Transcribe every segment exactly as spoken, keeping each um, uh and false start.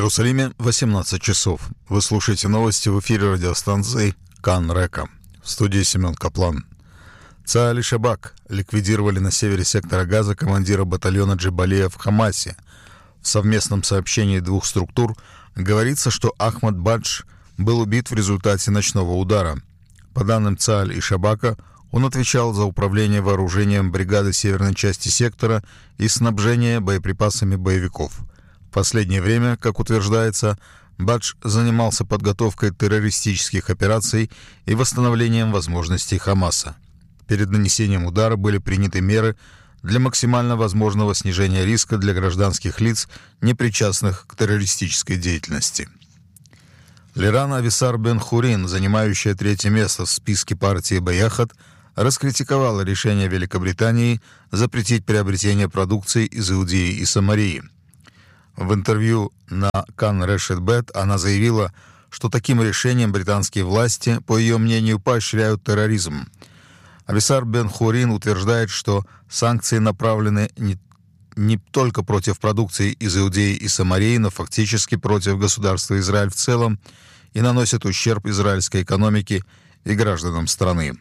Иерусалиме восемнадцать часов. Вы слушаете новости в эфире радиостанции Кан Река. В студии Семен Каплан. Цааль и Шабак ликвидировали на севере сектора Газа командира батальона Джебалия в Хамасе. В совместном сообщении двух структур говорится, что Ахмад Бадж был убит в результате ночного удара. По данным Цааль и Шабака, он отвечал за управление вооружением бригады северной части сектора и снабжение боеприпасами боевиков. В последнее время, как утверждается, Бадж занимался подготовкой террористических операций и восстановлением возможностей Хамаса. Перед нанесением удара были приняты меры для максимально возможного снижения риска для гражданских лиц, не причастных к террористической деятельности. Лиран Ависар бен Хурин, занимающая третье место в списке партии Баяхат, раскритиковала решение Великобритании запретить приобретение продукции из Иудеи и Самарии. В интервью на Кан Решет Бет она заявила, что таким решением британские власти, по ее мнению, поощряют терроризм. Ависар бен Хурин утверждает, что санкции направлены не, не только против продукции из Иудеи и Самарии, но фактически против государства Израиль в целом и наносят ущерб израильской экономике и гражданам страны.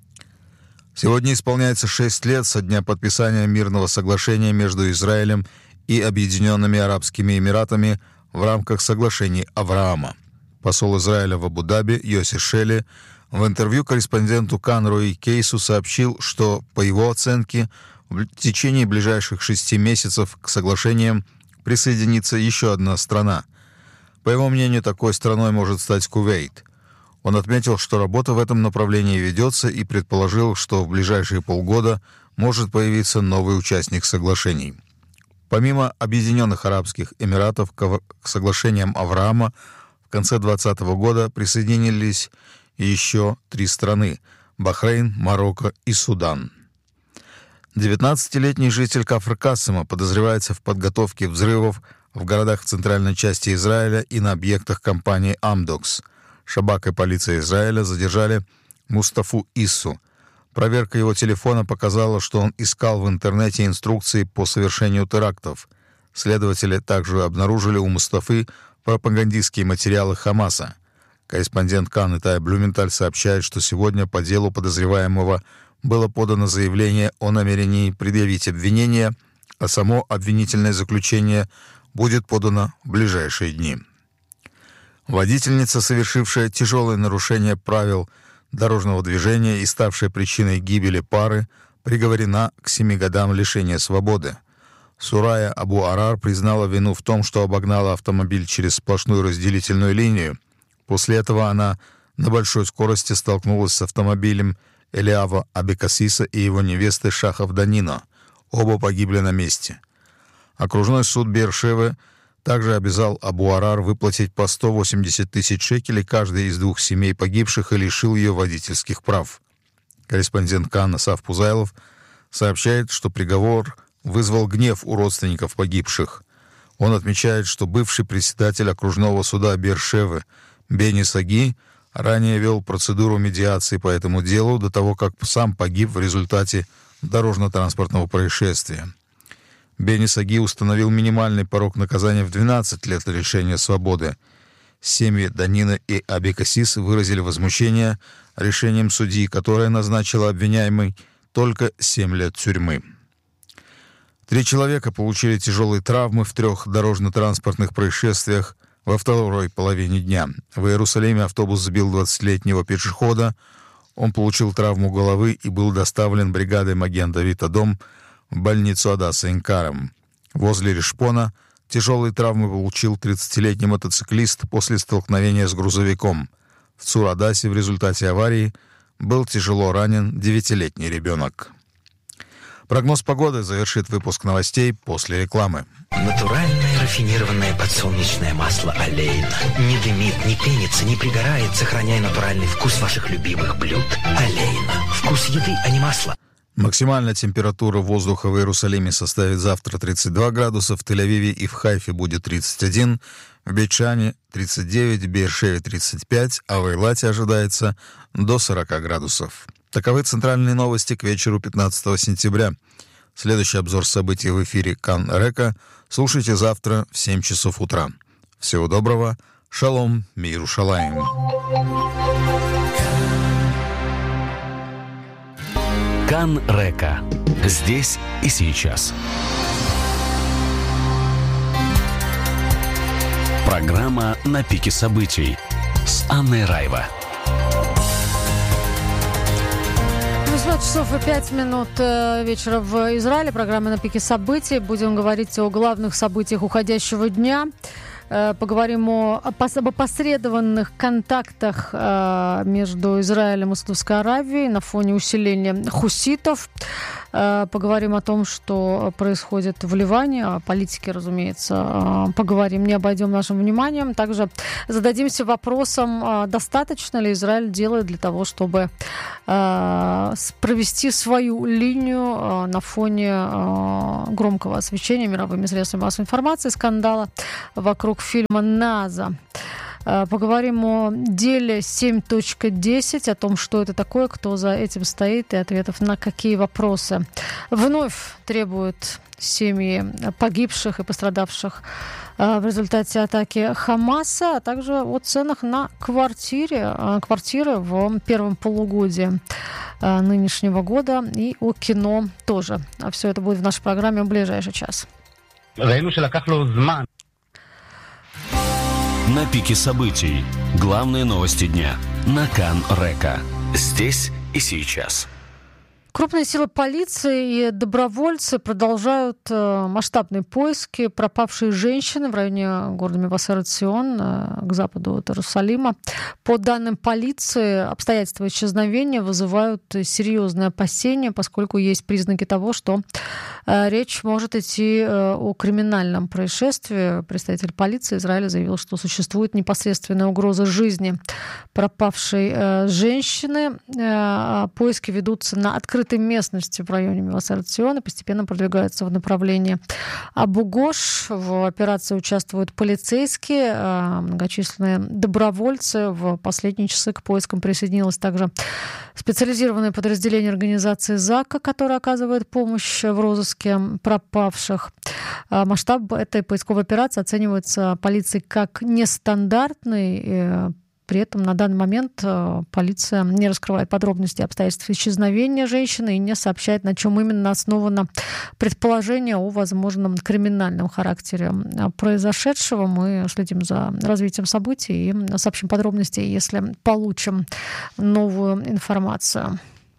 Сегодня исполняется шесть лет со дня подписания мирного соглашения между Израилем и Объединенными Арабскими Эмиратами в рамках соглашений Авраама. Посол Израиля в Абу-Даби Йоси Шели в интервью корреспонденту Кан Руи Кейсу сообщил, что, по его оценке, в течение ближайших шести месяцев к соглашениям присоединится еще одна страна. По его мнению, такой страной может стать Кувейт. Он отметил, что работа в этом направлении ведется, и предположил, что в ближайшие полгода может появиться новый участник соглашений. Помимо Объединенных Арабских Эмиратов к соглашениям Авраама в конце двадцатого года присоединились еще три страны – Бахрейн, Марокко и Судан. девятнадцатилетний житель Кафр-Кассема подозревается в подготовке взрывов в городах в центральной части Израиля и на объектах компании «Амдокс». Шабак и полиция Израиля задержали Мустафу Иссу. Проверка его телефона показала, что он искал в интернете инструкции по совершению терактов. Следователи также обнаружили у Мустафы пропагандистские материалы Хамаса. Корреспондент Кан Итай Блюменталь сообщает, что сегодня по делу подозреваемого было подано заявление о намерении предъявить обвинение, а само обвинительное заключение будет подано в ближайшие дни. Водительница, совершившая тяжелое нарушение правил дорожного движения и ставшая причиной гибели пары, приговорена к семи годам лишения свободы. Сурая Абу-Арар признала вину в том, что обогнала автомобиль через сплошную разделительную линию. После этого она на большой скорости столкнулась с автомобилем Элиава Абекасиса и его невесты Шахов Данино. Оба погибли на месте. Окружной суд Беэр-Шевы также обязал Абу-Арар выплатить по сто восемьдесят тысяч шекелей каждой из двух семей погибших и лишил ее водительских прав. Корреспондент Кан Асаф Пузайлов сообщает, что приговор вызвал гнев у родственников погибших. Он отмечает, что бывший председатель окружного суда Беэр-Шевы Бени Саги ранее вел процедуру медиации по этому делу до того, как сам погиб в результате дорожно-транспортного происшествия. Бени Саги установил минимальный порог наказания в двенадцать лет лишения свободы. Семьи Данина и Абекасис выразили возмущение решением судьи, которое назначило обвиняемый только семь лет тюрьмы. Три человека получили тяжелые травмы в трех дорожно-транспортных происшествиях во второй половине дня. В Иерусалиме автобус сбил двадцатилетнего пешехода. Он получил травму головы и был доставлен бригадой Маген Давид Адом в больницу Адаса Инкаром. Возле Ришпона тяжелые травмы получил тридцатилетний мотоциклист после столкновения с грузовиком. В Цур-Адасе в результате аварии был тяжело ранен девятилетний ребенок. Прогноз погоды завершит выпуск новостей после рекламы. Натуральное рафинированное подсолнечное масло «Олейна». Не дымит, не пенится, не пригорает, сохраняя натуральный вкус ваших любимых блюд. «Олейна». Вкус еды, а не масла. Максимальная температура воздуха в Иерусалиме составит завтра тридцать два градуса, в Тель-Авиве и в Хайфе будет тридцать один, в Бейт-Шане тридцать девять, в Беэр-Шеве тридцать пять, а в Эйлате ожидается до сорок градусов. Таковы центральные новости к вечеру пятнадцатого сентября. Следующий обзор событий в эфире Кан Река слушайте завтра в семь часов утра. Всего доброго. Шалом, миру шалаим. Кан Река. Здесь и сейчас. Программа «На пике событий» с Анной Райва. восемнадцать часов и пять минут вечера в Израиле. Программа «На пике событий». Будем говорить о главных событиях уходящего дня. Поговорим о, об опосредованных контактах между Израилем и Саудовской Аравией на фоне усиления хуситов. Поговорим о том, что происходит в Ливане. О политике, разумеется, поговорим, не обойдем нашим вниманием. Также зададимся вопросом, достаточно ли Израиль делает для того, чтобы провести свою линию на фоне громкого освещения мировыми средствами массовой информации, скандала вокруг фильма «Наза». Поговорим о деле семь точка десять, о том, что это такое, кто за этим стоит, и ответов на какие вопросы вновь требуют семьи погибших и пострадавших в результате атаки Хамаса, а также о ценах на квартире, квартиры в первом полугодии нынешнего года и о кино тоже. А все это будет в нашей программе в ближайший час. На пике событий. Главные новости дня. На Кан Река. Здесь и сейчас. Крупные силы полиции и добровольцы продолжают э, масштабные поиски пропавшей женщины в районе города Мевасер-Цион, э, к западу от Иерусалима. По данным полиции, обстоятельства исчезновения вызывают серьезные опасения, поскольку есть признаки того, что э, речь может идти э, о криминальном происшествии. Представитель полиции Израиля заявил, что существует непосредственная угроза жизни пропавшей э, женщины. Э, поиски ведутся на открытом местности в районе Мевасер-Цион и постепенно продвигаются в направлении Абу-Гош. В операции участвуют полицейские, многочисленные добровольцы. В последние часы к поискам присоединилось также специализированное подразделение организации ЗАКа, которое оказывает помощь в розыске пропавших. Масштаб этой поисковой операции оценивается полицией как нестандартный. При этом на данный момент полиция не раскрывает подробности обстоятельств исчезновения женщины и не сообщает, на чем именно основано предположение о возможном криминальном характере произошедшего. Мы следим за развитием событий и сообщим подробности, если получим новую информацию.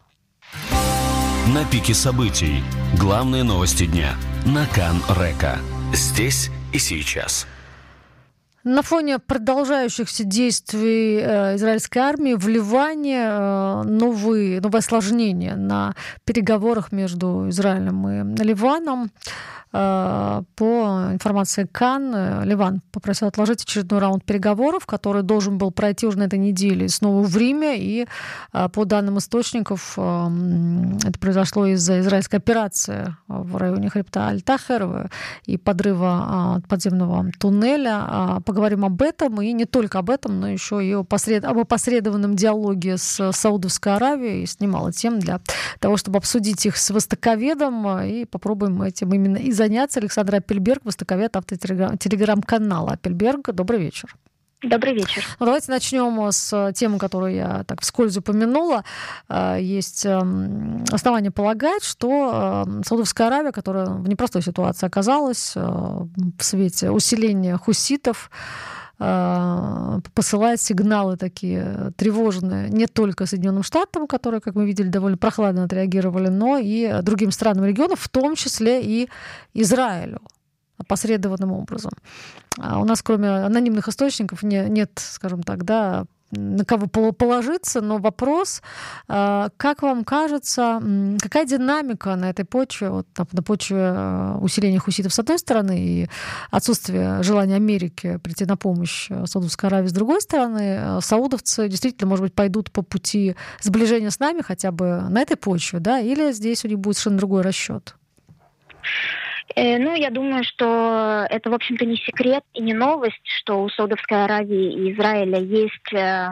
На пике событий. Главные новости дня. На Кан Река. Здесь и сейчас. На фоне продолжающихся действий э, израильской армии в Ливане э, новые, новое осложнение на переговорах между Израилем и Ливаном. Э, по информации Кан, Ливан попросил отложить очередной раунд переговоров, который должен был пройти уже на этой неделе снова в Риме. И э, по данным источников, э, это произошло из-за израильской операции в районе хребта Аль-Тахер и подрыва э, подземного туннеля. Поговорим об этом, и не только об этом, но еще и о посред... об опосредованном диалоге с Саудовской Аравией, с немало тем для того, чтобы обсудить их с востоковедом, и попробуем этим именно и заняться. Александр Аппельберг, востоковед автотелеграм-канала Аппельберг. Добрый вечер. Добрый вечер. Ну, давайте начнем с темы, которую я так вскользь упомянула. Есть основания полагать, что Саудовская Аравия, которая в непростой ситуации оказалась в свете усиления хуситов, посылает сигналы такие тревожные не только Соединенным Штатам, которые, как мы видели, довольно прохладно отреагировали, но и другим странам региона, в том числе и Израилю опосредованным образом. А у нас, кроме анонимных источников, не, нет, скажем так, да, на кого положиться, но вопрос, как вам кажется, какая динамика на этой почве, вот, на почве усиления хуситов с одной стороны и отсутствия желания Америки прийти на помощь Саудовской Аравии с другой стороны, саудовцы действительно, может быть, пойдут по пути сближения с нами хотя бы на этой почве, да, или здесь у них будет совершенно другой расчет? Ну, я думаю, что это, в общем-то, не секрет и не новость, что у Саудовской Аравии и Израиля есть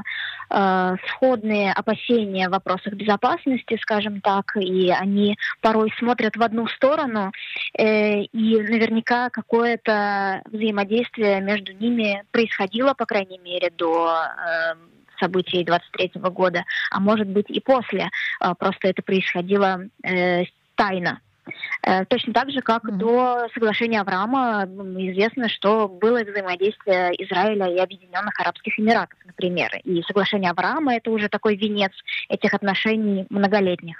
э, сходные опасения в вопросах безопасности, скажем так, и они порой смотрят в одну сторону, э, и наверняка какое-то взаимодействие между ними происходило, по крайней мере, до э, событий двадцать третьего года, а может быть и после. Э, просто это происходило э, тайно. Точно так же, как mm-hmm. до соглашения Авраама известно, что было взаимодействие Израиля и Объединенных Арабских Эмиратов, например. И соглашение Авраама — это уже такой венец этих отношений многолетних.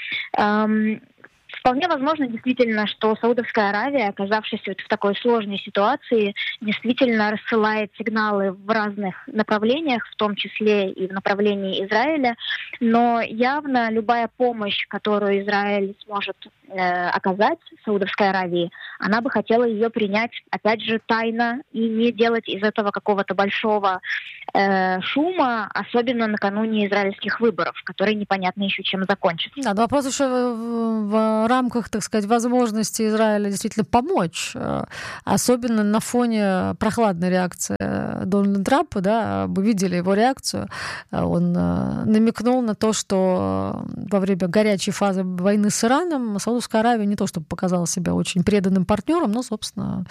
Эм, Вполне возможно, действительно, что Саудовская Аравия, оказавшись вот в такой сложной ситуации, действительно рассылает сигналы в разных направлениях, в том числе и в направлении Израиля. Но явно любая помощь, которую Израиль сможет э, оказать Саудовской Аравии, она бы хотела ее принять, опять же, тайно и не делать из этого какого-то большого э, шума, особенно накануне израильских выборов, которые непонятно еще чем закончатся. Да, но вопрос еще в, в рамках, так сказать, возможности Израиля действительно помочь, особенно на фоне прохладной реакции Дональда Трампа, да, мы видели его реакцию, он намекнул на то, что во время горячей фазы войны с Ираном Саудовская Аравия не то чтобы показала себя очень преданным партнером, но, собственно,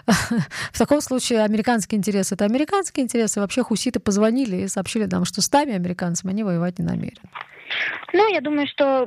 в таком случае американские интересы — это американские интересы. Вообще хуситы позвонили и сообщили нам, что с нами, американцами, они воевать не намерены. Ну, я думаю, что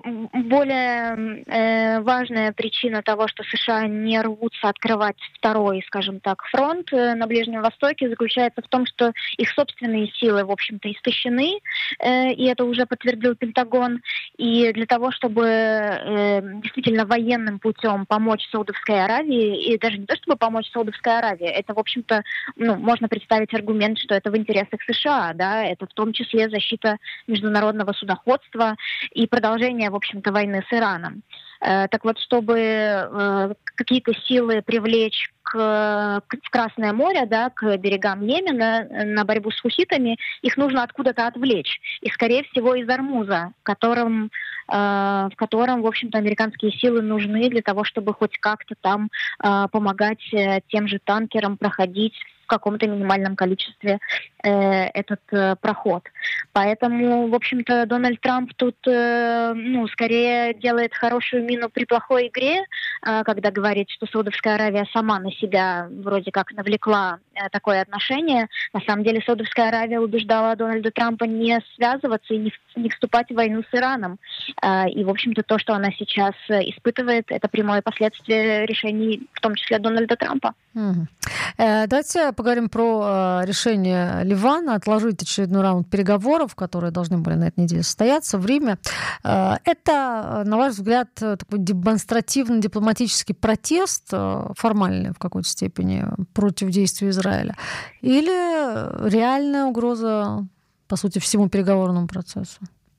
более э, важная причина того, что США не рвутся открывать второй, скажем так, фронт э, на Ближнем Востоке, заключается в том, что их собственные силы, в общем-то, истощены, э, и это уже подтвердил Пентагон. И для того, чтобы э, действительно военным путем помочь Саудовской Аравии, и даже не то, чтобы помочь Саудовской Аравии, это, в общем-то, ну, можно представить аргумент, что это в интересах США, да, это в том числе защита международного судоходства и продолжение, в общем-то, войны с Ираном. Э, так вот, чтобы э, какие-то силы привлечь к, к, в Красное море, да, к берегам Йемена на борьбу с хуситами, их нужно откуда-то отвлечь. И, скорее всего, из Ормуза, которым, э, в котором, в общем-то, американские силы нужны для того, чтобы хоть как-то там э, помогать э, тем же танкерам проходить в каком-то минимальном количестве э, этот э, проход. Поэтому, в общем-то, Дональд Трамп тут, э, ну, скорее делает хорошую мину при плохой игре, э, когда говорит, что Саудовская Аравия сама на себя вроде как навлекла э, такое отношение. На самом деле Саудовская Аравия убеждала Дональда Трампа не связываться и не, не вступать в войну с Ираном. Э, и, в общем-то, то, что она сейчас испытывает, это прямое последствие решений, в том числе Дональда Трампа. Mm-hmm. Э, давайте поговорим про э, решение Ливана отложить очередной раунд переговоров, которые должны были на этой неделе состояться в Риме. Э, это, на ваш взгляд, такой демонстративный дипломатический протест, э, формальный в какой-то степени, против действий Израиля? Или реальная угроза, по сути, всему переговорному процессу?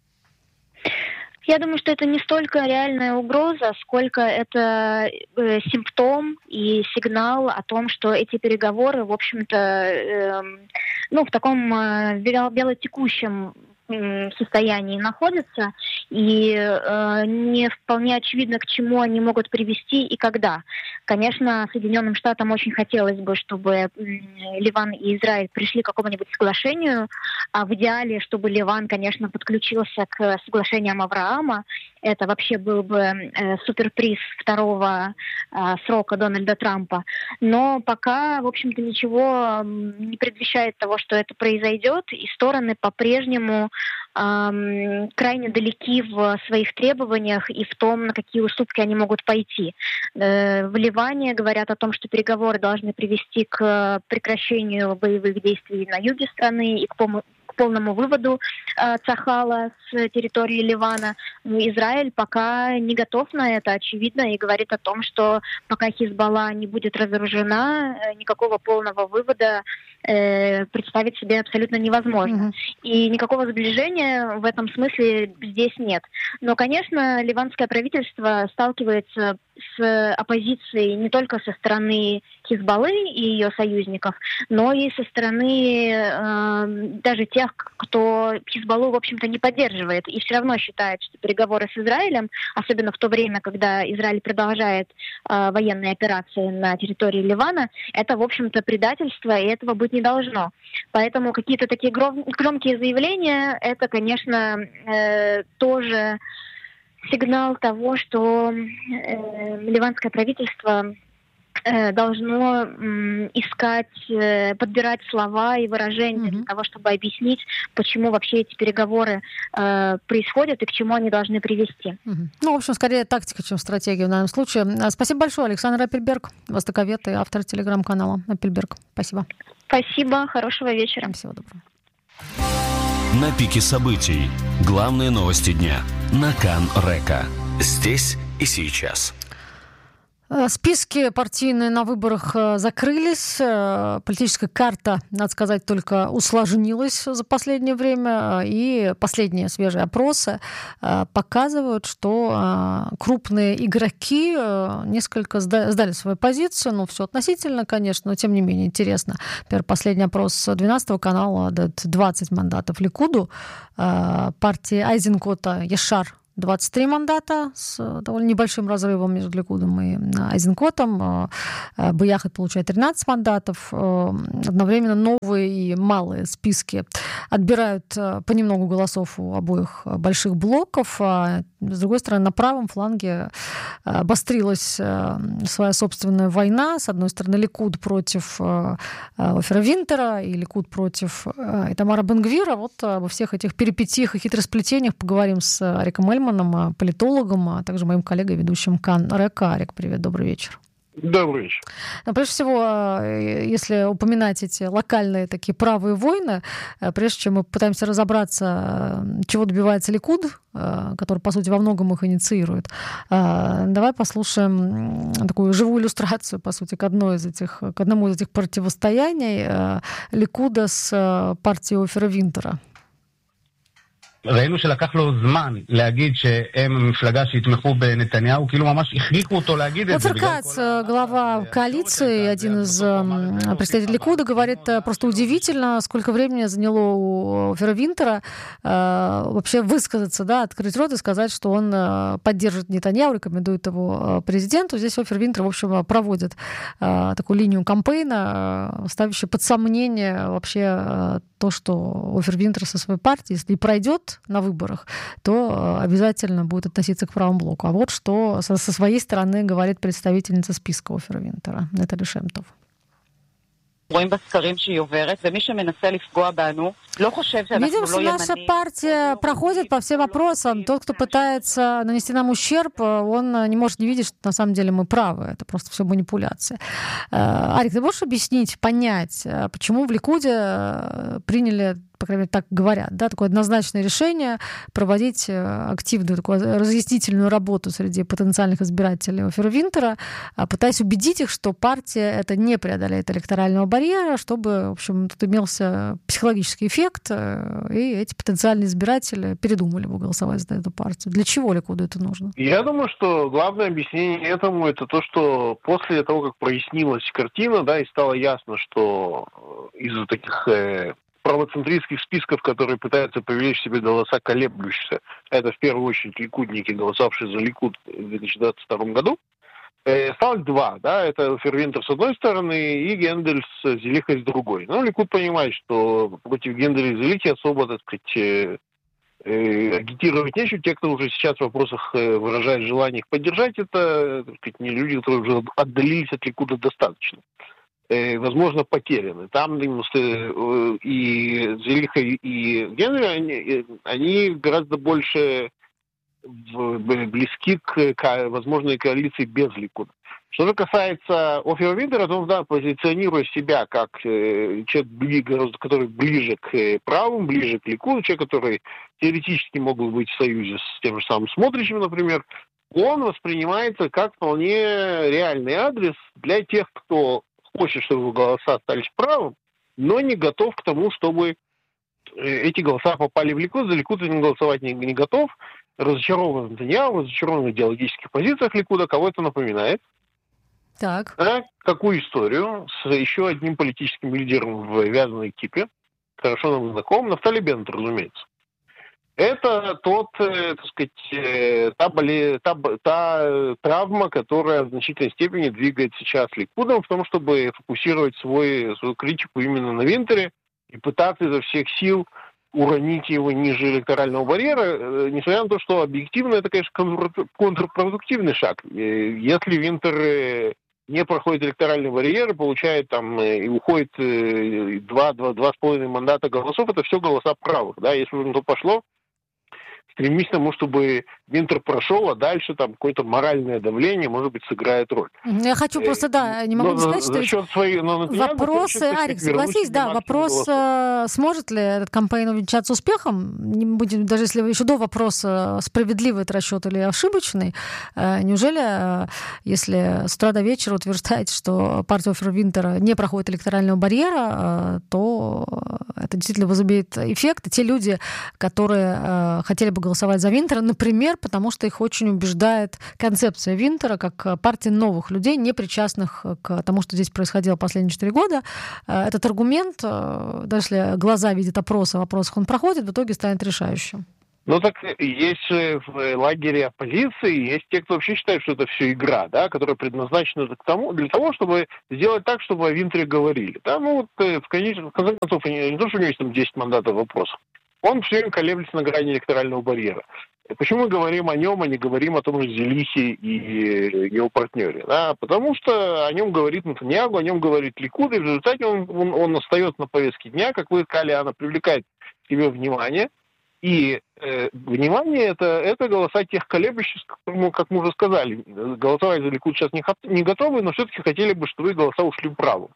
Я думаю, что это не столько реальная угроза, сколько это э, симптом и сигнал о том, что эти переговоры, в общем-то, э, ну, в таком э, вялотекущем э, состоянии находятся, и э, не вполне очевидно, к чему они могут привести и когда. Конечно, Соединенным Штатам очень хотелось бы, чтобы э, Ливан и Израиль пришли к какому-нибудь соглашению, а в идеале, чтобы Ливан, конечно, подключился к соглашениям Авраама. Это вообще был бы э, суперприз второго э, срока Дональда Трампа. Но пока, в общем-то, ничего не предвещает того, что это произойдет, и стороны по-прежнему э, крайне далеки в своих требованиях и в том, на какие уступки они могут пойти. Э, в Ливане говорят о том, что переговоры должны привести к прекращению боевых действий на юге страны и к помощи полному выводу э, Цахала с территории Ливана. Но Израиль пока не готов на это, очевидно, и говорит о том, что пока Хизбалла не будет разоружена, э, никакого полного вывода э, представить себе абсолютно невозможно. Mm-hmm. И никакого сближения в этом смысле здесь нет. Но, конечно, ливанское правительство сталкивается с оппозицией не только со стороны Хизбаллы и ее союзников, но и со стороны э, даже тех, кто Хизбаллу, в общем-то, не поддерживает и все равно считает, что переговоры с Израилем, особенно в то время, когда Израиль продолжает э, военные операции на территории Ливана, это, в общем-то, предательство, и этого быть не должно. Поэтому какие-то такие гром- громкие заявления, это, конечно, э, тоже сигнал того, что э, ливанское правительство э, должно э, искать, э, подбирать слова и выражения mm-hmm. для того, чтобы объяснить, почему вообще эти переговоры э, происходят и к чему они должны привести. Mm-hmm. Ну, в общем, скорее тактика, чем стратегия в данном случае. Спасибо большое, Александр Апельберг, востоковед и автор телеграм-канала Апельберг. Спасибо. Спасибо, хорошего вечера. Всего доброго. На пике событий. Главные новости дня. На Кан Река. Здесь и сейчас. Списки партийные на выборах закрылись. Политическая карта, надо сказать, только усложнилась за последнее время. И последние свежие опросы показывают, что крупные игроки несколько сдали свою позицию. Ну, все относительно, конечно, но тем не менее интересно. Например, последний опрос двенадцатого канала дает двадцать мандатов Ликуду. Партии Айзенкота Яшар двадцать три мандата с довольно небольшим разрывом между Ликудом и Айзенкотом. Бияхет получает тринадцать мандатов. Одновременно новые и малые списки отбирают понемногу голосов у обоих больших блоков. А с другой стороны, на правом фланге обострилась своя собственная война. С одной стороны, Ликуд против Офера Винтера и Ликуд против Итамара Бен-Гвира. Вот обо всех этих перипетиях и хитросплетениях поговорим с Ариком Эльманом, политологом, а также моим коллегой, ведущим Кан Река. Арик, привет, добрый вечер. Добрый вечер. Но прежде всего, если упоминать эти локальные такие правые войны, прежде чем мы пытаемся разобраться, чего добивается Ликуд, который, по сути, во многом их инициирует, давай послушаем такую живую иллюстрацию, по сути, к, одной из этих, к одному из этих противостояний Ликуда с партией Офера Винтера. ראינו שלקח לו זמן להגיד שהם מפלגה שיתמכו בנתניהו, כאילו ממש הכריחו אותו להגיד את זה. Кац, глава коалиции, один из представителей Ликуда, говорит, просто удивительно, сколько времени заняло у Офера Винтера вообще высказаться, да, открыть рот и сказать, что он поддержит Нетаньяху, рекомендует его президенту. Здесь Офер Винтер, в общем, проводит такую линию кампейна, ставящую под сомнение вообще то, что Офер Винтер со своей партией, если и пройдет на выборах, то обязательно будет относиться к правому блоку. А вот что со, со своей стороны говорит представительница списка Офера Винтера, Натали Шемтов. Видим, что наша партия проходит по всем вопросам. Тот, кто пытается нанести нам ущерб, он не может не видеть, что на самом деле мы правы. Это просто все манипуляция. Арик, ты можешь объяснить, понять, почему в Ликуде приняли, по крайней мере, так говорят, да, такое однозначное решение проводить активную такую разъяснительную работу среди потенциальных избирателей Офера Винтера, пытаясь убедить их, что партия это не преодолеет электорального барьера, чтобы, в общем, тут имелся психологический эффект, и эти потенциальные избиратели передумали бы голосовать за эту партию. Для чего Ликуду это нужно? Я думаю, что главное объяснение этому это то, что после того, как прояснилась картина, да, и стало ясно, что из-за таких э, правоцентристских списков, которые пытаются привлечь себе голоса колеблющихся, это в первую очередь ликудники, голосовавшие за Ликуд в две тысячи двадцать втором году, э, стало два, да, это Офер Винтер с одной стороны и Гендель с Зелихой с другой. Но Ликуд понимает, что против Генделя и Зелихи особо, так сказать, э, э, агитировать нечего. Те, кто уже сейчас в вопросах э, выражает желание их поддержать, это, так сказать, не люди, которые уже отдалились от Ликуда достаточно. Возможно, потеряны. Там и Зелиха, и Генри, они, они гораздо больше близки к возможной коалиции без Ликуда. Что же касается Офера Винтера, то он, да, позиционируя себя как человек, который ближе к правым, ближе к Ликуду, человек, который теоретически мог бы быть в союзе с тем же самым Смотричем, например, он воспринимается как вполне реальный адрес для тех, кто хочет, чтобы голоса остались правым, но не готов к тому, чтобы эти голоса попали в Ликуд. За Ликуд он голосовать не, не готов. разочарован в Нетаньяху, разочарован в идеологических позициях Ликуда. Кого это напоминает? Так. Да, какую историю с еще одним политическим лидером в вязаной экипе, хорошо нам знаком, Нафтали Беннет, разумеется. Это тот, э, так сказать, э, та, боле, та, та травма, которая в значительной степени двигает сейчас Ликудом в том, чтобы фокусировать свой, свою критику именно на Винтере и пытаться изо всех сил уронить его ниже электорального барьера, э, несмотря на то, что объективно это, конечно, контрпродуктивный шаг. Э, если Винтер э, не проходит электоральный барьер и получает там э, и уходит э, два, два, два с половиной мандата голосов, это все голоса правых. Да? Если уже на то пошло, стремись к тому, чтобы Винтер прошел, а дальше там какое-то моральное давление, может быть, сыграет роль. Я хочу просто, да, не могу не сказать, что за своей, но вопросы, Арик, согласись, да, вопрос, голосов. Сможет ли этот кампейн увенчаться успехом, не будем, даже если еще до вопроса, справедливый это расчет или ошибочный, неужели, если с утра до вечера утверждаете, что партия Оффера Винтера не проходит электорального барьера, то это действительно возымеет эффект, и те люди, которые хотели бы голосовать за Винтера, например, потому что их очень убеждает концепция Винтера как партии новых людей, не причастных к тому, что здесь происходило последние четыре года. Этот аргумент, даже если глаза видят опросы, в опросах он проходит, в итоге станет решающим. Ну так есть в лагере оппозиции, есть те, кто вообще считает, что это все игра, да, которая предназначена к тому, для того, чтобы сделать так, чтобы о Винтере говорили. Да? Ну вот в конце, в конце концов, не то, что у него есть там десять мандатов вопросов, он все время колеблется на грани электорального барьера. Почему мы говорим о нем, а не говорим о том же Зелихе и его партнере? Да? Потому что о нем говорит Нетаньяху, о нем говорит Ликуд, и в результате он, он, он остается на повестке дня. Как вы сказали, она привлекает к себе внимание. И э, внимание это, это голоса тех колеблющихся, как мы уже сказали. Голосовать за Ликуд сейчас не, не готовы, но все-таки хотели бы, чтобы их голоса ушли вправо.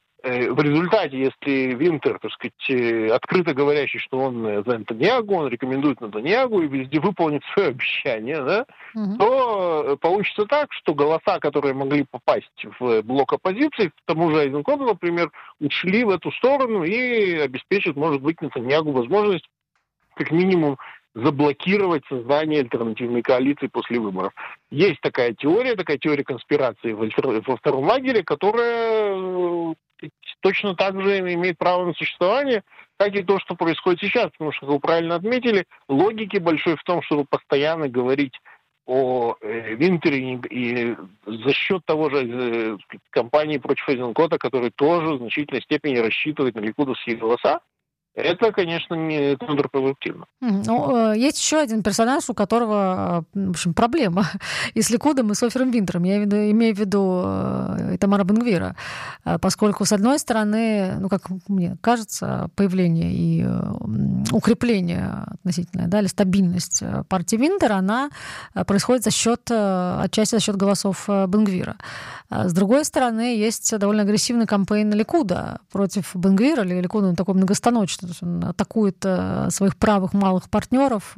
В результате, если Винтер, так сказать, открыто говорящий, что он за Нетаньяху, он рекомендует Нетаньяху и везде выполнит свое обещание, да, угу. то получится так, что голоса, которые могли попасть в блок оппозиции, к тому же Айзенкоту, например, ушли в эту сторону и обеспечат, может быть, Нетаньяху возможность как минимум заблокировать создание альтернативной коалиции после выборов. Есть такая теория, такая теория конспирации во втором лагере, которая точно так же имеет право на существование, как и то, что происходит сейчас. Потому что, как вы правильно отметили, логики большой в том, чтобы постоянно говорить о э, Винтере и за счет того же э, кампании против Айзенкота, который тоже в значительной степени рассчитывает на ликудовские голоса, это, конечно, не контрпродуктивно. Ну, есть еще один персонаж, у которого, в общем, проблема и с Ликудом, и с Оффером Винтером. Я имею в виду Итамара Бен-Гвира, поскольку, с одной стороны, ну, как мне кажется, появление и укрепление относительно, да, или стабильность партии Винтера, она происходит за счет, отчасти за счет голосов Бен-Гвира. С другой стороны, есть довольно агрессивный кампейн Ликуда против Бен-Гвира, или Ликуда он такой многостаночный. Он атакует своих правых малых партнеров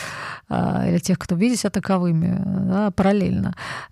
или тех, кто видит себя таковыми, да, параллельно.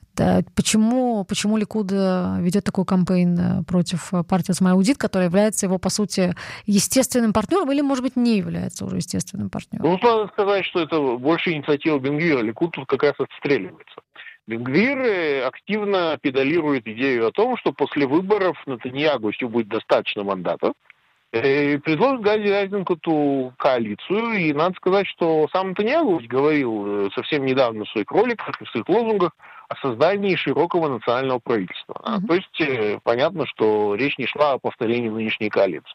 Почему, почему Ликуд ведет такой кампейн против партии Ацма Иудит, которая является его, по сути, естественным партнером, или, может быть, не является уже естественным партнером? Ну, надо сказать, что это больше инициатива Бен-Гвира. Ликуд тут как раз отстреливается. Бен-Гвир активно педалирует идею о том, что после выборов Нетаньяху, если будет достаточно мандатов, предложит Гади Айзенкоту коалицию. И надо сказать, что сам Нетаньяху говорил совсем недавно в своих роликах и в своих лозунгах о создании широкого национального правительства. Mm-hmm. То есть понятно, что речь не шла о повторении нынешней коалиции.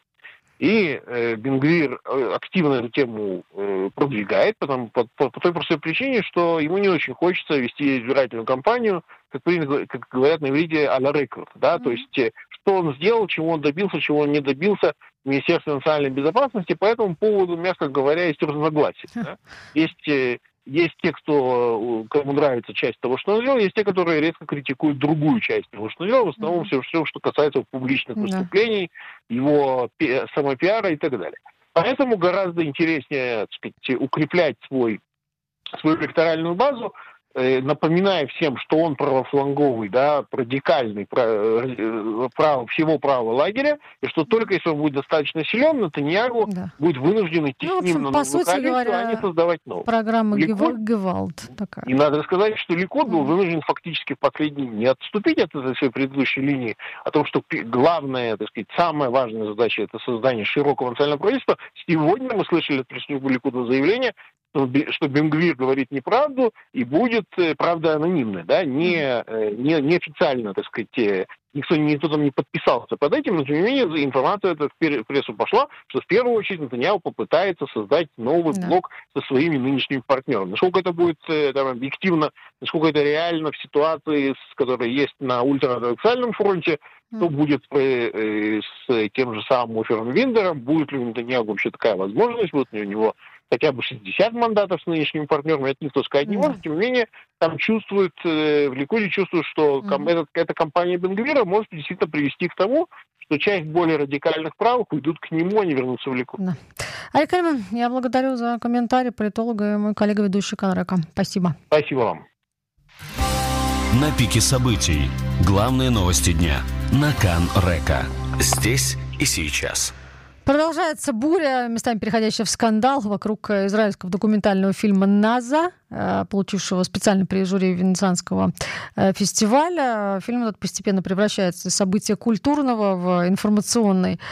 И э, Бен-Гвир активно эту тему э, продвигает, потому, по, по, по той простой причине, что ему не очень хочется вести избирательную кампанию, как, как говорят на иврите, а-ля рекорд. Да? Mm-hmm. То есть, э, что он сделал, чего он добился, чего он не добился в Министерстве национальной безопасности. По этому поводу, мягко говоря, есть разногласия. Mm-hmm. Да? Есть... Э, Есть те, кто, кому нравится часть того, что он сделал, есть те, которые резко критикуют другую часть того, что он сделал, в основном mm-hmm. все, все, что касается публичных mm-hmm. выступлений, его пи- самопиара и так далее. Поэтому гораздо интереснее, так сказать, укреплять свой, свою электоральную базу напоминая всем, что он правофланговый, да, радикальный, право, всего правого лагеря, и что только если он будет достаточно силен, Нетаньяху да. будет вынужден идти ну, с ним на новую коалицию, а не создавать новую. Программа Гевалд такая. И надо сказать, что Ликуд был вынужден фактически в последний не отступить от этой своей предыдущей линии, о том, что главная, так сказать, самая важная задача — это создание широкого национального правительства. Сегодня мы слышали от представителей Ликуда заявление, что Бен-Гвир говорит неправду и будет правда анонимная, да, не, не, не официально, так сказать, никто, никто там не подписался под этим, но тем не менее информация эта в прессу пошла, что в первую очередь Нетаньяху попытается создать новый да. блок со своими нынешними партнерами. Насколько это будет там, объективно, насколько это реально в ситуации, с которой есть на ультраортодоксальном фронте, что будет э, с тем же самым Офером Виндером, будет ли у Нетаньяху вообще такая возможность, будет ли у него хотя бы шестьдесят мандатов с нынешними партнерами, это никто сказать не может. Тем не менее, там чувствуют, э, в Ликуде чувствуют, что ком- mm-hmm. этот, эта кампания Бен-Гвира может действительно привести к тому, что часть более радикальных правых уйдут к нему, а не вернутся в Ликуд. Да. Олег Кельман, я благодарю за комментарий, политолога и мой коллега, ведущий Кан Река. Спасибо. Спасибо вам. На пике событий. Главные новости дня. На Кан Река. Здесь и сейчас. Продолжается буря, местами переходящая в скандал вокруг израильского документального фильма «Наза», получившего специальный приз жюри Венецианского фестиваля. Фильм этот постепенно превращается из события культурного в информационный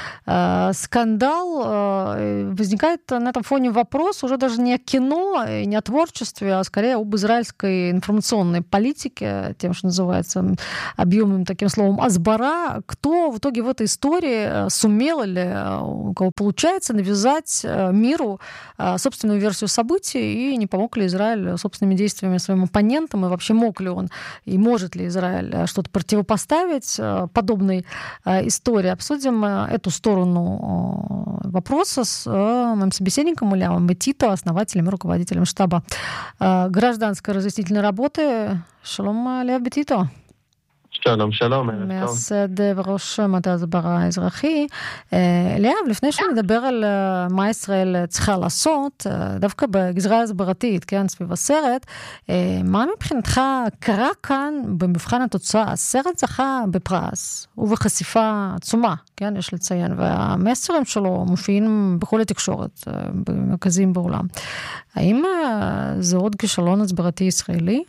скандал. Возникает на этом фоне вопрос уже даже не о кино, не о творчестве, а скорее об израильской информационной политике, тем, что называется объемным таким словом «азбара». Кто в итоге в этой истории сумел или у кого получается навязать миру собственную версию событий, и не помог ли Израиль собственными действиями своим оппонентам, и вообще мог ли он и может ли Израиль что-то противопоставить подобной истории. Обсудим эту сторону вопроса с моим собеседником Ильявом Бетито, основателем и руководителем штаба гражданской разъяснительной работы. Шалом, Ильяв Бетито. שלום, שלום. מייסד וראש מטה ההסברה האזרחי. אליאב, לפני שנדבר על מה ישראל צריכה לעשות, דווקא בגזרה ההסברתית, כן, סביב הסרט, מה מבחינתך קרה כאן במבחן התוצאה? הסרט זכה בפרס ובחשיפה עצומה, כן, יש לציין, והמסרים שלו מופיעים בכל התקשורת, במרכזים בעולם. האם זה עוד כישלון הסברתי ישראלי?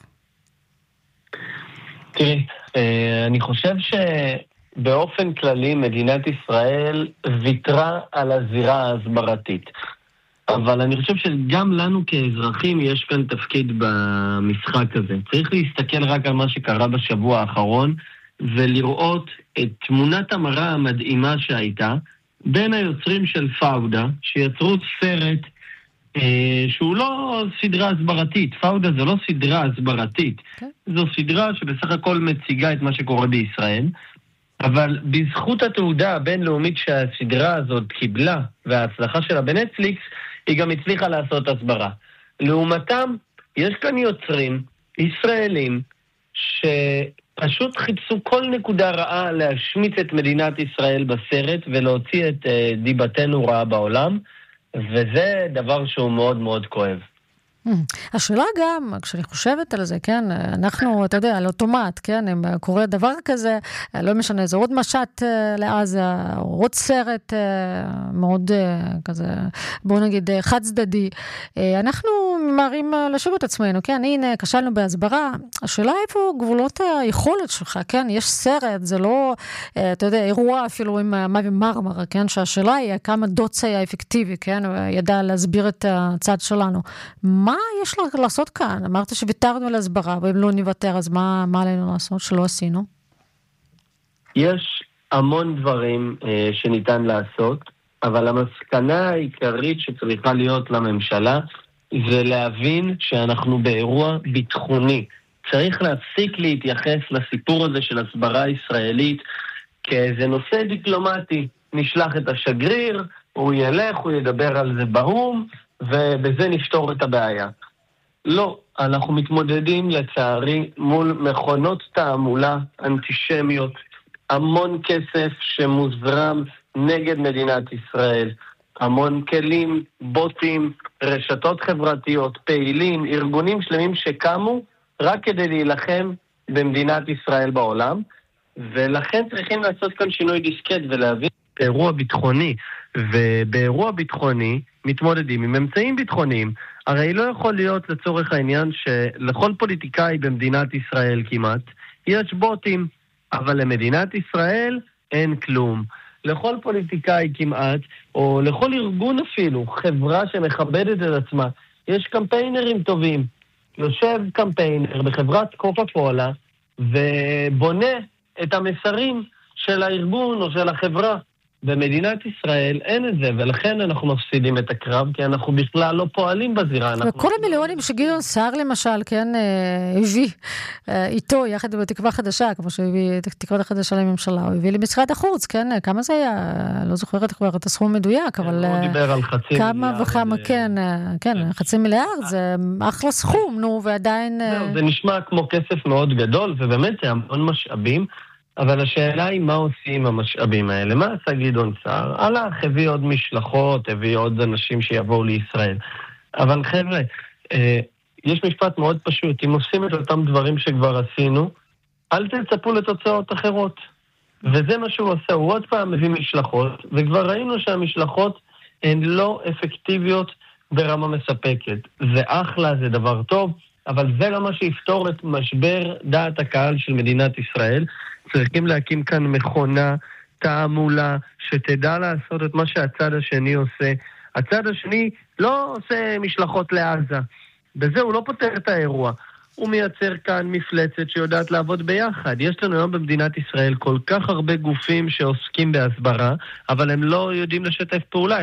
תראי, אני חושב שבאופן כללי מדינת ישראל ויתרה על הזירה ההסברתית. אבל אני חושב שגם לנו כאזרחים יש כאן תפקיד במשחק הזה. צריך להסתכל רק על מה שקרה בשבוע האחרון, ולראות את תמונת המראה המדהימה שהייתה, בין היוצרים של פאודה, שיצרו סרט שהוא לא סדרה הסברתית. פאודה זו לא סדרה הסברתית. Okay. זו סדרה שבסך הכל מציגה את מה שקורה בישראל, אבל בזכות התעודה הבינלאומית שהסדרה הזאת קיבלה, וההצלחה שלה בנטפליקס, היא גם הצליחה לעשות הסברה. לעומתם, יש כאן יוצרים ישראלים שפשוט חיפשו כל נקודה רעה להשמיץ את מדינת ישראל בסרט, ולהוציא את דיבתנו רעה בעולם, וזה דבר שהוא מאוד מאוד כואב. השאלה גם, כשאני חושבת על זה, כן, אנחנו, אתה יודע, על אוטומט, כן, אם קורה דבר כזה, לא משנה, זה עוד משט לעזה, או עוד סרט מאוד כזה, בואו נגיד, חד צדדי. אנחנו ממהרים לשוב את עצמנו, כן, הנה, כשלנו בהסברה, השאלה איפה גבולות היכולת שלך, כן, יש סרט, זה לא, אתה יודע, אירוע אפילו עם מאבי מרמרה, כן, שהשאלה היא כמה דוץ היה אפקטיבי, כן, וידע להסביר את הצד שלנו. מה יש לעשות כאן? אמרת שוויתרנו על הסברה, ואם לא נוותר, אז מה, מה עלינו לעשות שלא עשינו? יש המון דברים אה, שניתן לעשות, אבל המסקנה העיקרית שצריכה להיות לממשלה, זה להבין שאנחנו באירוע ביטחוני. צריך להפסיק להתייחס לסיפור הזה של הסברה ישראלית, כאיזה נושא דיפלומטי. נשלח את השגריר, הוא ילך, הוא ידבר על זה באום, ובזה נפתור את הבעיה. לא, אנחנו מתמודדים לצערי מול מכונות תעמולה אנטישמיות, המון כסף שמוזרם נגד מדינת ישראל, המון כלים, בוטים, רשתות חברתיות, פעילים, ארגונים שלמים שקמו רק כדי להילחם במדינת ישראל בעולם, ולכן צריכים לעשות כאן שינוי דיסקט ולהבין אירוע ביטחוני, ובאירוע ביטחוני מתמודדים עם אמצעים ביטחוניים. הרי לא יכול להיות לצורך העניין שלכל פוליטיקאי במדינת ישראל כמעט יש בוטים, אבל למדינת ישראל אין כלום. לכל פוליטיקאי כמעט, או לכל ארגון אפילו, חברה שמכבדת את עצמה, יש קמפיינרים טובים. יושב קמפיינר בחברת קוקה קולה ובונה את המסרים של הארגון או של החברה. במדינת ישראל אין את זה, ולכן אנחנו מפסידים את הקרב, כי אנחנו בכלל לא פועלים בזירה. וכל המיליונים שגדעון סער למשל, כן, הביא איתו, יחד עם תקווה חדשה, כמו שהוא הביא את תקווה חדשה לממשלה, הוא הביא למשרד החוץ, כן, כמה זה היה? לא זוכרת כבר את הסכום מדויק, אבל הוא דיבר על חצי מיליארד. כמה וכמה, כן, כן, חצי מיליארד, זה אחלה סכום, נו, ועדיין... זה נשמע כמו כסף מאוד גדול, ובאמת זה המון משאבים, אבל השאלה היא מה עושים עם המשאבים האלה. מה עשה גדעון סער? הלך, הביא עוד משלחות, הביא עוד אנשים שיבואו לישראל. אבל חבר'ה, אה, יש משפט מאוד פשוט. אם עושים את אותם דברים שכבר עשינו, אל תצפו לתוצאות אחרות. וזה מה שהוא עושה. הוא עוד פעם מביא משלחות, וכבר ראינו שהמשלחות הן לא אפקטיביות ברמה מספקת. זה אחלה, זה דבר טוב, אבל זה לא מה שיפתור את משבר דעת הקהל של מדינת ישראל. צריכים להקים כאן מכונה, תעמולה, שתדע לעשות את מה שהצד השני עושה. הצד השני לא עושה משלחות לעזה. בזה הוא לא פותר את האירוע. הוא מייצר כאן מפלצת שיודעת לעבוד ביחד. יש לנו היום במדינת ישראל כל כך הרבה גופים שעוסקים בהסברה, אבל הם לא יודעים לשתף פעולה.